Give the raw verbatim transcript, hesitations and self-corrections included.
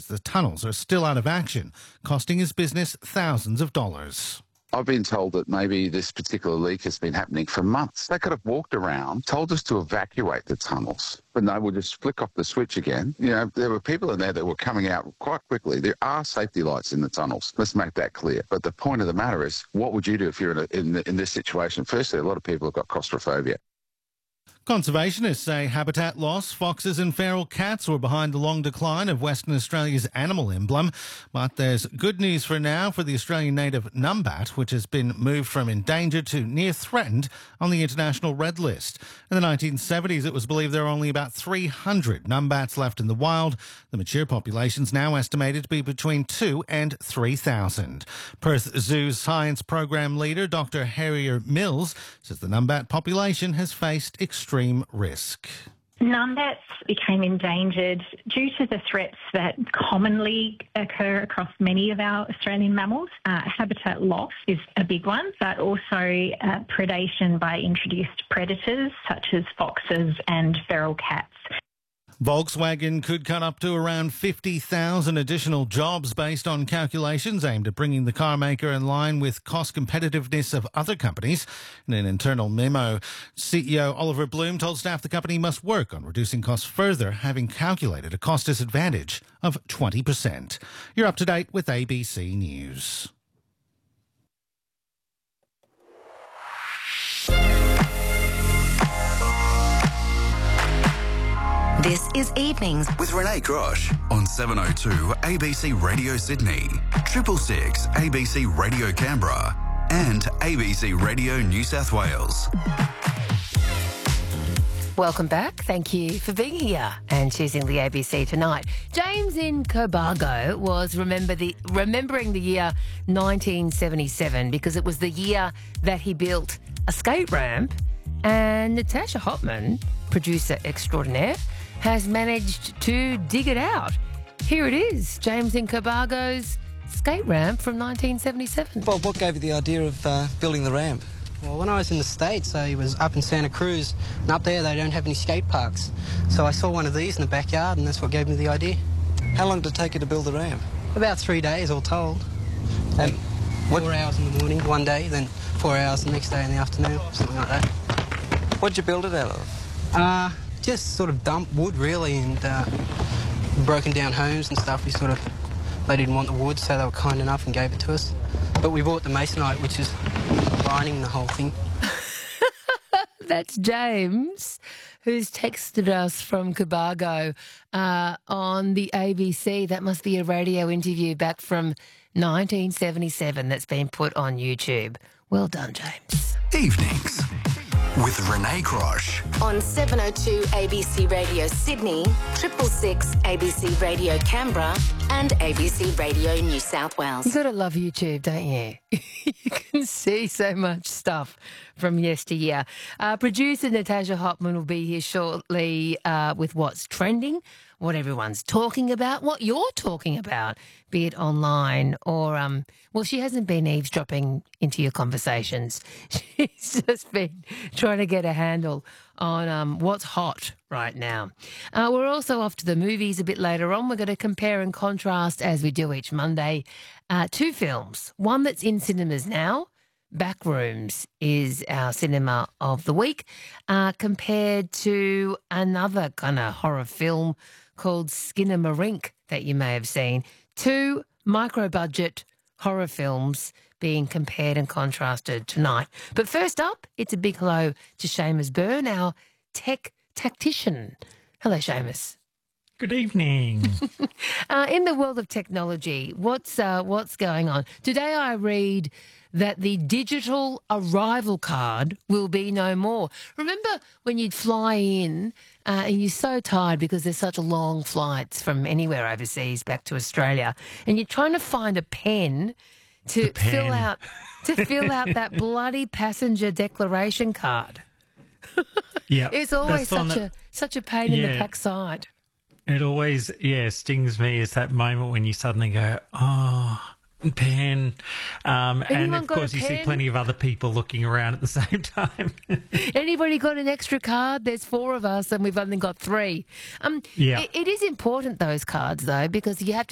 the tunnels are still out of action, costing his business thousands of dollars. I've been told that maybe this particular leak has been happening for months. They could have walked around, told us to evacuate the tunnels, but no, we'll just flick off the switch again. You know, there were people in there that were coming out quite quickly. There are safety lights in the tunnels. Let's make that clear. But the point of the matter is, what would you do if you're in, a, in, in this situation? Firstly, a lot of people have got claustrophobia. Conservationists say habitat loss, foxes and feral cats were behind the long decline of Western Australia's animal emblem. But there's good news for now for the Australian native numbat, which has been moved from endangered to near threatened on the international red list. In the nineteen seventies, it was believed there were only about three hundred numbats left in the wild. The mature population's now estimated to be between two and three thousand. Perth Zoo's science program leader, Doctor Harrier Mills, says the numbat population has faced extreme extreme risk. Numbats became endangered due to the threats that commonly occur across many of our Australian mammals. Uh, habitat loss is a big one, but also uh, predation by introduced predators such as foxes and feral cats. Volkswagen could cut up to around fifty thousand additional jobs based on calculations aimed at bringing the car maker in line with cost competitiveness of other companies. In an internal memo, C E O Oliver Bloom told staff the company must work on reducing costs further, having calculated a cost disadvantage of twenty percent. You're up to date with A B C News. This is Evenings with Renee Grosh on seven oh two A B C Radio Sydney, triple six A B C Radio Canberra and A B C Radio New South Wales. Welcome back. Thank you for being here and choosing the A B C tonight. James in Cobargo was remember the, remembering the year nineteen seventy-seven because it was the year that he built a skate ramp, and Natasha Hopman, producer extraordinaire, has managed to dig it out. Here it is, James in Cobargo's skate ramp from nineteen seventy-seven. Bob, what gave you the idea of uh, building the ramp? Well, when I was in the States, I was up in Santa Cruz, and up there they don't have any skate parks. So I saw one of these in the backyard, and that's what gave me the idea. How long did it take you to build the ramp? About three days, all told. And four what? hours in the morning, one day, then four hours the next day in the afternoon, something like that. What'd you build it out of? Uh, just sort of dumped wood, really, and uh, broken down homes and stuff. We sort of, they didn't want the wood, so they were kind enough and gave it to us. But we bought the masonite, which is lining the whole thing. That's James, who's texted us from Cobargo uh, on the A B C. That must be a radio interview back from nineteen seventy-seven that's been put on YouTube. Well done, James. Evenings with Renee Grosh on seven oh two A B C Radio Sydney, triple six A B C Radio Canberra and A B C Radio New South Wales. You got to love YouTube, don't you? You can see so much stuff from yesteryear. Uh, producer Natasha Hopman will be here shortly uh, with what's trending, what everyone's talking about, what you're talking about, be it online or, um, well, she hasn't been eavesdropping into your conversations. She's just been trying to get a handle on um, what's hot right now. Uh, we're also off to the movies a bit later on. We're going to compare and contrast, as we do each Monday, uh, two films. One that's in cinemas now, Backrooms is our cinema of the week, uh, compared to another kind of horror film called Skinamarink that you may have seen. Two micro-budget horror films being compared and contrasted tonight. But first up, it's a big hello to Seamus Byrne, our tech tactician. Hello, Seamus. Good evening. uh, in the world of technology, what's uh, what's going on? Today I read that the digital arrival card will be no more. Remember when you'd fly in uh, and you're so tired because there's such long flights from anywhere overseas back to Australia, and you're trying to find a pen to pen. fill out to fill out that bloody passenger declaration card. Yeah, it's always such that, a such a pain yeah, in the backside. It always yeah stings me. Is that moment when you suddenly go, oh, pen, um, and of course you see plenty of other people looking around at the same time. Anybody got an extra card? There's four of us and we've only got three. Um, yeah, it, it is important, those cards, though, because you have to